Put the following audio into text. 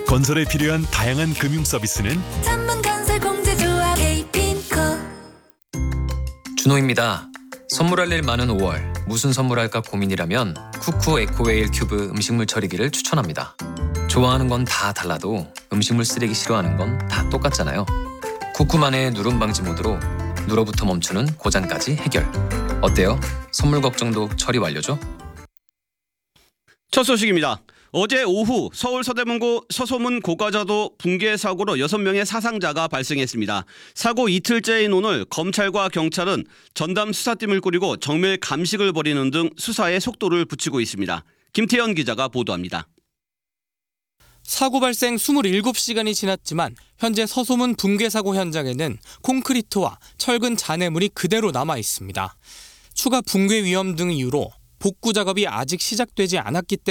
건설에 필요한 다양한 금융 서비스는 전문건설공제조합 에이핀코. 준호입니다. 선물할 일 많은 5월, 무슨 선물할까 고민이라면 쿠쿠 에코웨일 큐브 음식물 처리기를 추천합니다. 좋아하는 건 다 달라도 음식물 쓰레기 싫어하는 건 다 똑같잖아요. 쿠쿠만의 누름 방지 모드로 누러부터 멈추는 고장까지 해결. 어때요? 선물 걱정도 처리 완료죠? 첫 소식입니다. 어제 오후 서울 서대문구 서소문 고가자도 붕괴 사고로 6명의 사상자가 발생했습니다. 사고 이틀째인 오늘 검찰과 경찰은 전담 수사팀을 꾸리고 정밀 감식을 벌이는 등 수사에 속도를 붙이고 있습니다. 김태현 기자가 보도합니다. 사고 발생 27시간이 지났지만 현재 서소문 붕괴 사고 현장에는 콘크리트와 철근 잔해물이 그대로 남아 있습니다. 추가 붕괴 위험 등 이유로 복구 작업이 아직 시작되지 않았기 때문에